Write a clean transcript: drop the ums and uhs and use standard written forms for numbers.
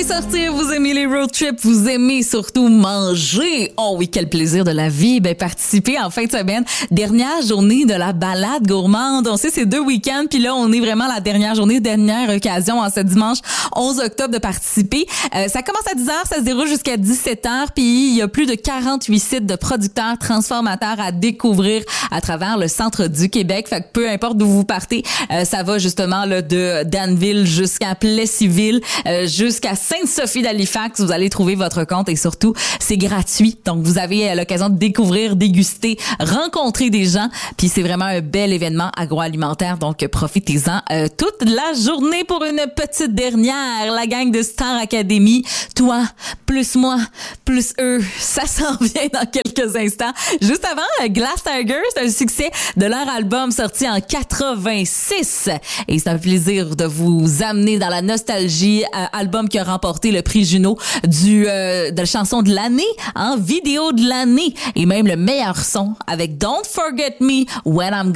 aimez sortir, vous aimez les road trips, vous aimez surtout manger. Oh oui, quel plaisir de la vie. Ben, participer en fin de semaine. Dernière journée de la balade gourmande. On sait, c'est 2 week-ends, puis là, on est vraiment à la dernière journée, dernière occasion en ce dimanche 11 octobre de participer. Ça commence à 10h, ça se déroule jusqu'à 17h, puis il y a plus de 48 sites de producteurs, transformateurs à découvrir à travers le centre du Québec. Fait que peu importe d'où vous partez, ça va justement là, de Danville jusqu'à Plessisville, jusqu'à Sainte-Sophie d'Halifax. Vous allez trouver votre compte et surtout, c'est gratuit. Donc, vous avez l'occasion de découvrir, déguster, rencontrer des gens. Puis, c'est vraiment un bel événement agroalimentaire. Donc, profitez-en toute la journée pour une petite dernière. La gang de Star Academy, toi, plus moi, plus eux, ça s'en vient dans quelques instants. Juste avant, Glass Tiger, c'est un succès de leur album sorti en 86. Et c'est un plaisir de vous amener dans la nostalgie. Album qui a remporté le prix Juno de la chanson de l'année, vidéo de l'année et même le meilleur son avec Don't Forget Me When I'm